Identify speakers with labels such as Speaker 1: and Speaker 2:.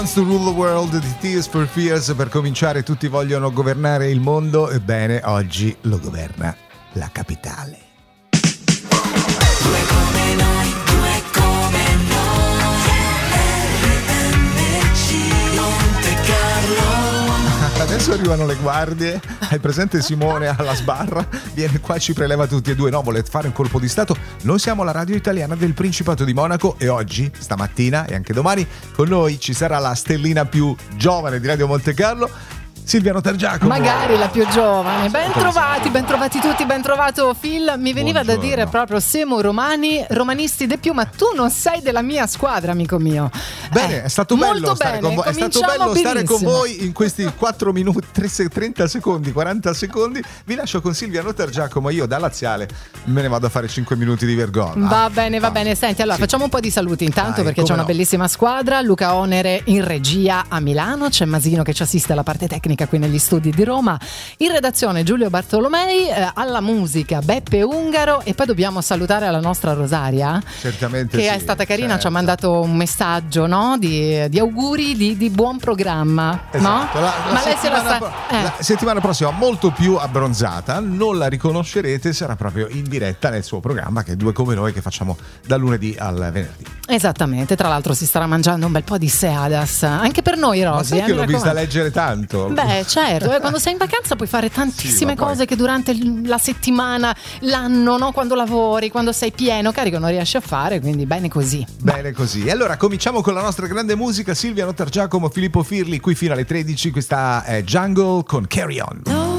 Speaker 1: To rule the world di Tears for Fears. Per cominciare, tutti vogliono governare il mondo. Ebbene, oggi lo governa la capitale. Due come noi, due come noi. RMC Monte Carlo. Adesso arrivano le guardie. Hai presente Simone alla sbarra? Viene qua e ci preleva tutti e due. No, vuole fare un colpo di stato. Noi siamo la radio italiana del Principato di Monaco e oggi, stamattina e anche domani, con noi ci sarà la stellina più giovane di Radio Monte Carlo, Silviano Targiacomo.
Speaker 2: Magari la più giovane. Ben trovati tutti, ben trovato Phil. Mi veniva da dire proprio siamo romanisti de più, ma tu non sei della mia squadra, amico mio.
Speaker 1: Bene, è stato bello stare con voi. È stato bello stare con voi in questi 4 minuti, 30 secondi, 40 secondi. Vi lascio con Silviano Targiacomo. Io da laziale me ne vado a fare 5 minuti di vergogna.
Speaker 2: Va bene. Senti, allora facciamo un po' di saluti intanto, perché c'è una bellissima squadra. Luca Onere in regia a Milano, c'è Masino che ci assiste alla parte tecnica qui negli studi di Roma, in redazione Giulio Bartolomei, alla musica Beppe Ungaro, e poi dobbiamo salutare la nostra Rosaria,
Speaker 1: certamente,
Speaker 2: che è stata carina, certo. Ci ha mandato un messaggio, no? di auguri di buon programma,
Speaker 1: esatto.
Speaker 2: No?
Speaker 1: Ma lei la settimana prossima molto più abbronzata, non la riconoscerete, sarà proprio in diretta nel suo programma, che è Due come noi, che facciamo dal lunedì al venerdì.
Speaker 2: Esattamente, tra l'altro si starà mangiando un bel po' di seadas anche per noi, Rosy.
Speaker 1: Ma sai che l'ho vista leggere tanto?
Speaker 2: Beh, certo, quando sei in vacanza puoi fare tantissime cose che durante la settimana, l'anno, no? Quando lavori, quando sei pieno carico non riesci a fare, quindi bene così.
Speaker 1: Bene così. E allora cominciamo con la nostra grande musica. Silviano Targiacomo, Filippo Firli, qui fino alle 13. Questa è Jungle con Carry On.